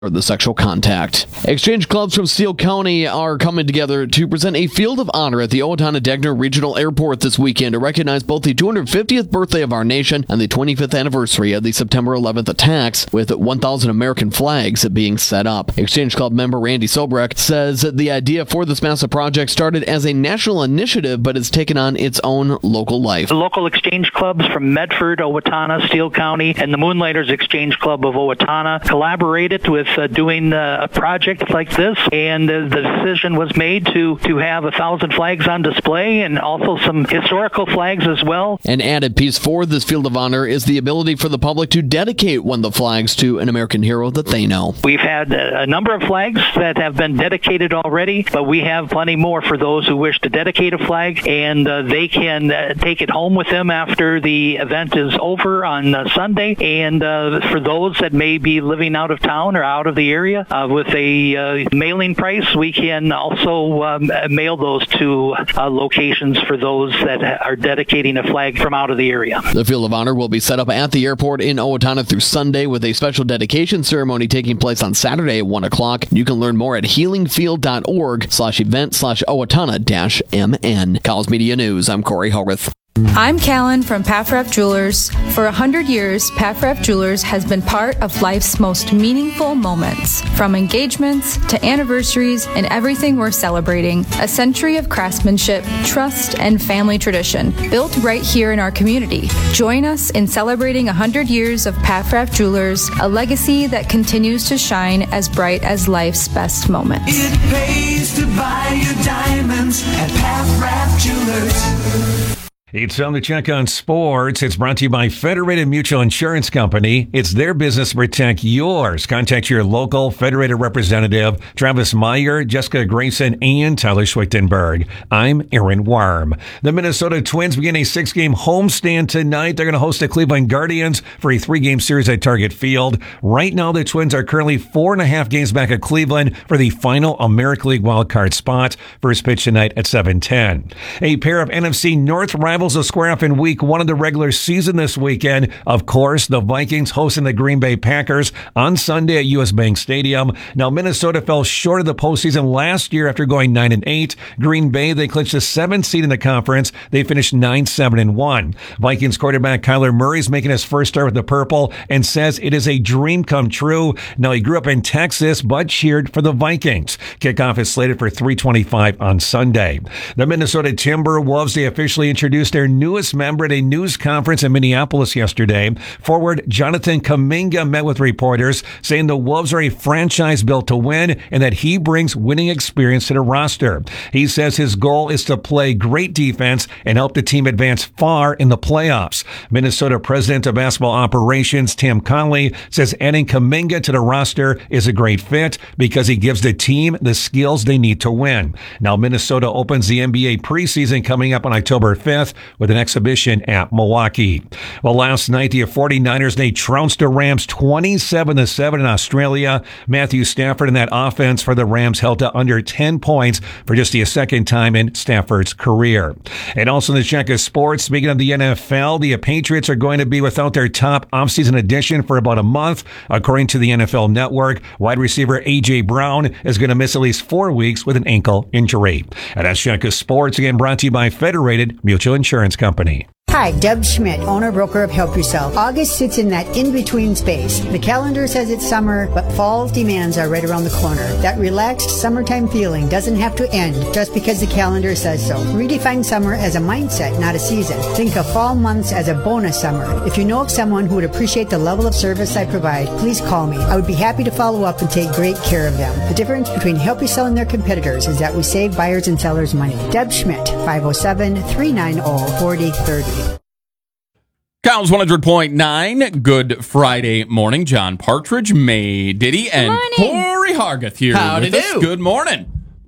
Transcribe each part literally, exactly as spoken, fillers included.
or the sexual contact. Exchange clubs from Steele County are coming together to present a field of honor at the Owatonna-Degner Regional Airport this weekend to recognize both the two hundred fiftieth birthday of our nation and the twenty-fifth anniversary of the September eleventh attacks, with one thousand American flags being set up. Exchange Club member Randy Sobreck says the idea for this massive project started as a national initiative, but has taken on its own local life. The local exchange clubs from Medford, Owatonna, Steele County, and the Moonlighters Exchange Club of Owatonna collaborated with uh, doing uh, a project like this, and uh, the decision was made to to have a thousand flags on display and also some historical flags as well. An added piece for this field of honor is the ability for the public to dedicate one of the flags to an American hero that they know. We've had a number of flags that have been dedicated already, but we have plenty more for those who wish to dedicate a flag, and uh, they can uh, take it home with them after the event is over on uh, Sunday. And uh, for those that may be living out of town or out of the area, uh, with a uh, mailing price, we can also um, mail those to uh, locations for those that are dedicating a flag from out of the area. The Field of Honor will be set up at the airport in Owatonna through Sunday, with a special dedication ceremony taking place on Saturday at one o'clock. You can learn more at healingfield.org slash event slash Owatonna dash MN. College Media News, I'm Corey Hogarth. I'm Callan from Paffrath Jewelers. For a hundred years, Paffrath Jewelers has been part of life's most meaningful moments. From engagements to anniversaries and everything we're celebrating, a century of craftsmanship, trust, and family tradition, built right here in our community. Join us in celebrating a hundred years of Paffrath Jewelers, a legacy that continues to shine as bright as life's best moments. It pays to buy your diamonds at Paffrath Jewelers. It's time to check on sports. It's brought to you by Federated Mutual Insurance Company. It's their business to protect yours. Contact your local Federated representative, Travis Meyer, Jessica Grayson, and Tyler Schwichtenberg. I'm Aaron Worm. The Minnesota Twins begin a six-game homestand tonight. They're going to host the Cleveland Guardians for a three-game series at Target Field. Right now, the Twins are currently four and a half games back at Cleveland for the final American League wildcard spot. First pitch tonight at seven ten. A pair of N F C North rivals will square off in week one of the regular season this weekend. Of course, the Vikings hosting the Green Bay Packers on Sunday at U S Bank Stadium. Now, Minnesota fell short of the postseason last year after going nine and eight. Green Bay, they clinched the seventh seed in the conference. They finished nine seven and one. Vikings quarterback Kyler Murray is making his first start with the purple and says it is a dream come true. Now, he grew up in Texas but cheered for the Vikings. Kickoff is slated for three twenty-five on Sunday. The Minnesota Timberwolves, they officially introduced their newest member at a news conference in Minneapolis yesterday. Forward Jonathan Kuminga met with reporters, saying the Wolves are a franchise built to win and that he brings winning experience to the roster. He says his goal is to play great defense and help the team advance far in the playoffs. Minnesota President of Basketball Operations Tim Conley says adding Kuminga to the roster is a great fit because he gives the team the skills they need to win. Now, Minnesota opens the N B A preseason coming up on October fifth with an exhibition at Milwaukee. Well, last night, the 49ers, they trounced the Rams twenty-seven to seven in Australia. Matthew Stafford and that offense for the Rams held to under ten points for just the second time in Stafford's career. And also in the check of sports, speaking of the N F L, the Patriots are going to be without their top offseason addition for about a month. According to the N F L Network, wide receiver A J. Brown is going to miss at least four weeks with an ankle injury. And that's check of sports, again brought to you by Federated Mutual Insurance Company. Hi, Deb Schmidt, owner-broker of Help Yourself. August sits in that in-between space. The calendar says it's summer, but fall's demands are right around the corner. That relaxed summertime feeling doesn't have to end just because the calendar says so. Redefine summer as a mindset, not a season. Think of fall months as a bonus summer. If you know of someone who would appreciate the level of service I provide, please call me. I would be happy to follow up and take great care of them. The difference between Help Yourself and their competitors is that we save buyers and sellers money. Deb Schmidt, five oh seven, three nine oh, four oh three oh. Cows one hundred point nine, good Friday morning. John Partridge, May Diddy, and Corey Hargeth here Howdy with us. do. Good morning.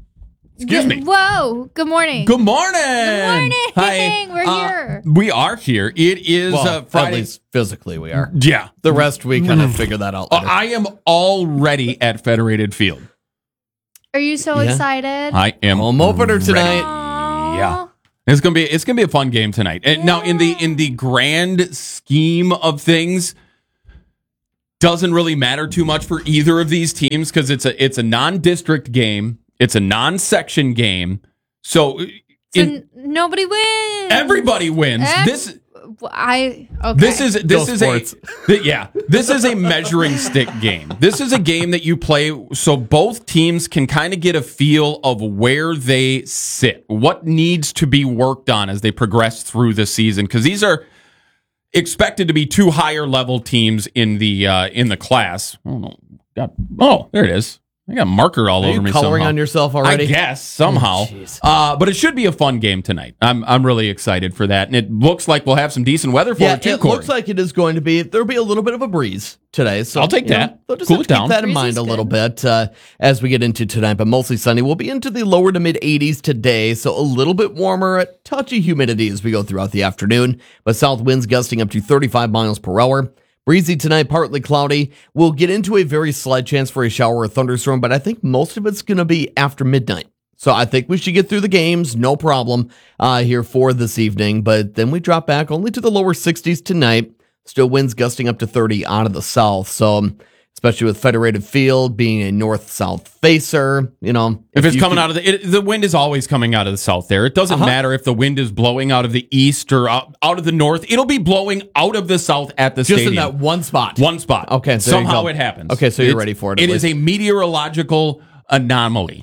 Excuse Good, me. Whoa. Good morning. Good morning. Good morning. Hi. We're Uh, here. We are here. It is Well, uh, Friday. at least physically we are. Yeah. The rest we kind of figure that out Uh, later. I am already at Federated Field. Are you so Yeah. excited? I am Home opener ready. tonight. Aw. Yeah. It's gonna be it's gonna be a fun game tonight. And now in the in the grand scheme of things, doesn't really matter too much for either of these teams because it's a it's a non-district game. It's a non-section game. So, So in, n- nobody wins. Everybody wins. Ev- this I okay. this is this Go is sports. a th- yeah. This is a measuring stick game. This is a game that you play so both teams can kind of get a feel of where they sit, what needs to be worked on as they progress through the season. Because these are expected to be two higher level teams in the uh, in the class. Oh, no. God. Oh, there it is. I got a marker all Are over you me. coloring somehow. on yourself already? I guess somehow. Oh, jeez. uh, but it should be a fun game tonight. I'm I'm really excited for that, and it looks like we'll have some decent weather for Yeah, it too. it Corey. looks like it is going to be. There'll be a little bit of a breeze today, so I'll take you know, that. they'll just Cool have it to down. keep that in Breeze mind is a little good. bit uh, as we get into tonight. But mostly sunny. We'll be into the lower to mid eighties today, so a little bit warmer. A touchy humidity as we go throughout the afternoon, but south winds gusting up to thirty-five miles per hour. Breezy tonight, partly cloudy. We'll get into a very slight chance for a shower or thunderstorm, but I think most of it's going to be after midnight. So I think we should get through the games, no problem, uh, here for this evening. But then we drop back only to the lower sixties tonight. Still winds gusting up to thirty out of the south. So especially with Federated Field being a north-south facer, you know. If it's you coming can- out of the, it, the wind is always coming out of the south there. It doesn't Uh-huh. matter if the wind is blowing out of the east or out, out of the north. It'll be blowing out of the south at the just stadium. in that one spot. One spot. Okay, so there you somehow go. it happens. Okay, so you're It's- ready for it, at It is least. a meteorological anomaly.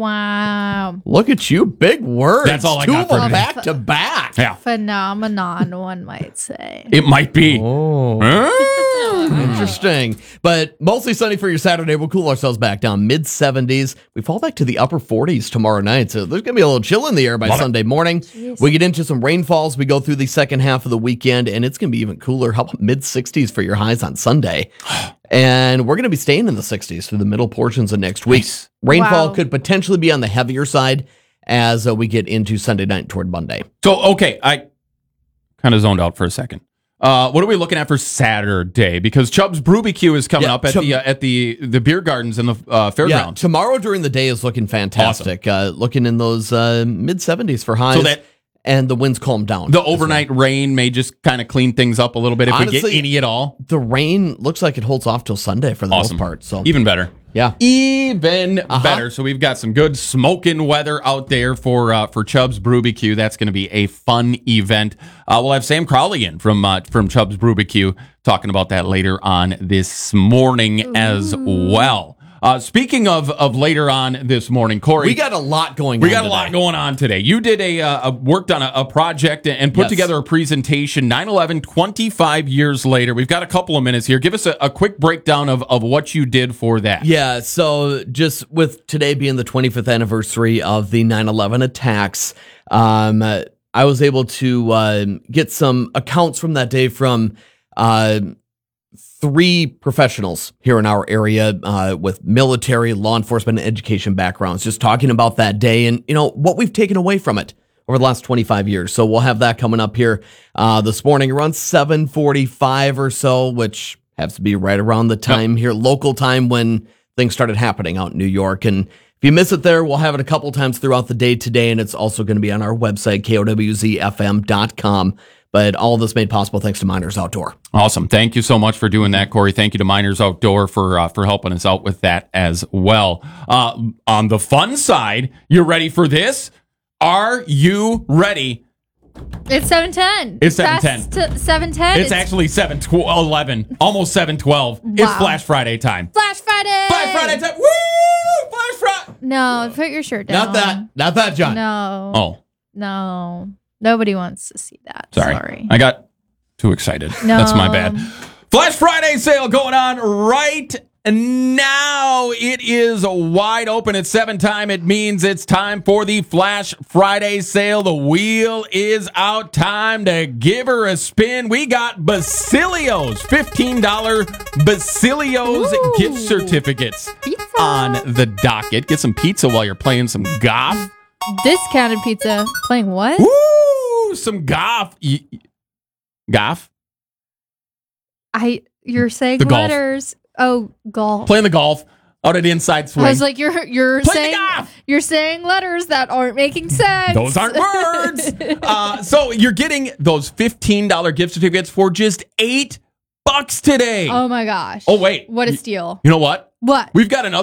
Wow. Look at you, big words. That's all I Two got of for them today. back to back. Yeah, Phenomenon, one might say. it might be. Oh. Huh? Interesting. But mostly sunny for your Saturday. We'll cool ourselves back down mid seventies. We fall back to the upper forties tomorrow night. So there's going to be a little chill in the air by Love it. Sunday morning. We get into some rainfalls. We go through the second half of the weekend, and it's going to be even cooler. How about mid sixties for your highs on Sunday? And we're going to be staying in the sixties through the middle portions of next week. Nice. Rainfall Wow. could potentially be on the heavier side as uh, we get into Sunday night toward Monday. So, okay, I kind of zoned out for a second. Uh, what are we looking at for Saturday? Because Chubb's Brewbecue is coming Yeah, up at Chubb- the uh, at the the beer gardens in the uh, Yeah, fairgrounds. tomorrow during the day is looking fantastic. Uh, looking in those uh, mid seventies for highs. So that- and the winds calm down. The as well. overnight rain may just kind of clean things up a little bit if we get Honestly, any at all. The rain looks like it holds off till Sunday for the Awesome. most part. So Even better. yeah. Even Uh-huh. better. So we've got some good smoking weather out there for uh, for Chubb's Brewbecue. That's going to be a fun event. Uh, we'll have Sam Crowley in from uh, from Chubb's Brewbecue talking about that later on this morning as well. Uh, speaking of of later on this morning, Corey, We got a lot going we on. got a today. lot going on today. You did a, uh, a worked on a, a project and put Yes. together a presentation. nine eleven, twenty-five years later. We've got a couple of minutes here. Give us a, a quick breakdown of, of what you did for that. Yeah, so just with today being the twenty-fifth anniversary of the nine eleven attacks, um, uh, I was able to uh, get some accounts from that day from uh, three professionals here in our area uh, with military, law enforcement, and education backgrounds, just talking about that day and, you know, what we've taken away from it over the last twenty-five years. So we'll have that coming up here uh, this morning around seven forty-five or so, which has to be right around the time here, local time when things started happening out in New York. And if you miss it there, we'll have it a couple times throughout the day today, and it's also going to be on our website, K O W Z F M dot com. But all of this made possible thanks to Miners Outdoor. Awesome. Thank you so much for doing that, Corey. Thank you to Miners Outdoor for uh, for helping us out with that as well. Uh, on the fun side, you're ready for this? Are you ready? It's seven ten. It's seven ten. seven ten. It's actually seven eleven, almost seven twelve. It's Wow. Flash Friday time. Flash Friday. Flash Friday time. Woo! Flash Friday. No, put your shirt down. Not that. Not that, John. No. Oh, No. Nobody wants to see that. sorry. Sorry. I got too excited. No. That's my bad. Flash Friday sale going on right now. It is wide open at seven time. It means it's time for the Flash Friday sale. The wheel is out. Time to give her a spin. We got Basilio's fifteen dollars Basilio's Ooh. gift certificates Pizza. on the docket. Get some pizza while you're playing some golf. Discounted pizza. Playing what? Woo! Some golf. Y- Golf? I. You're saying The golf. letters. Oh, golf. Playing the golf out at Inside Swing. I was like, you're you're Play the saying golf. you're saying letters that aren't making sense. Those aren't words. uh, so you're getting those fifteen dollars gift certificates for just eight bucks today. Oh my gosh. Oh, wait. What a steal. You know what? What? We've got another